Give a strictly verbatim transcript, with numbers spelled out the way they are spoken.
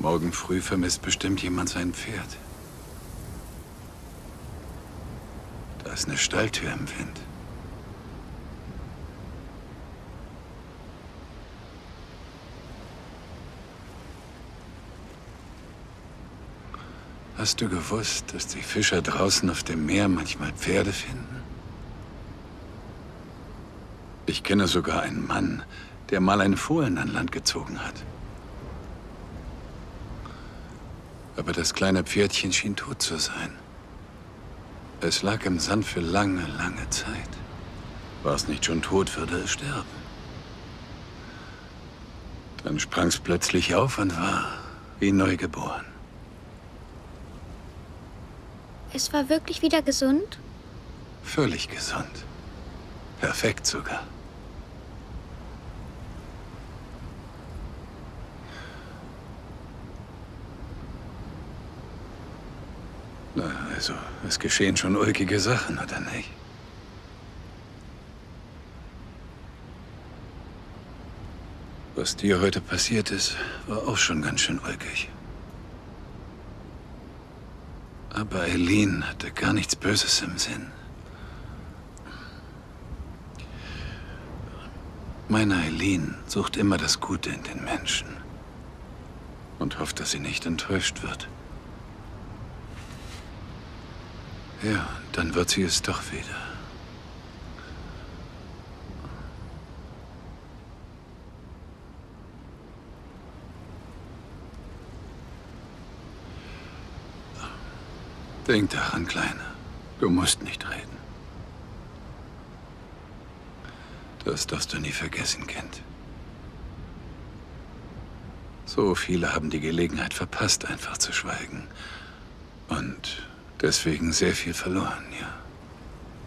Morgen früh vermisst bestimmt jemand sein Pferd. Da ist eine Stalltür im Wind. Hast du gewusst, dass die Fischer draußen auf dem Meer manchmal Pferde finden? Ich kenne sogar einen Mann, der mal einen Fohlen an Land gezogen hat. Aber das kleine Pferdchen schien tot zu sein. Es lag im Sand für lange, lange Zeit. War es nicht schon tot, würde es sterben. Dann sprang es plötzlich auf und war wie neugeboren. Es war wirklich wieder gesund? Völlig gesund. Perfekt sogar. Na, also, es geschehen schon ulkige Sachen, oder nicht? Was dir heute passiert ist, war auch schon ganz schön ulkig. Aber Eileen hatte gar nichts Böses im Sinn. Meine Eileen sucht immer das Gute in den Menschen und hofft, dass sie nicht enttäuscht wird. Ja, dann wird sie es doch wieder. Denk daran, Kleiner. Du musst nicht reden. Das darfst du nie vergessen, Kind. So viele haben die Gelegenheit verpasst, einfach zu schweigen. Und deswegen sehr viel verloren, ja.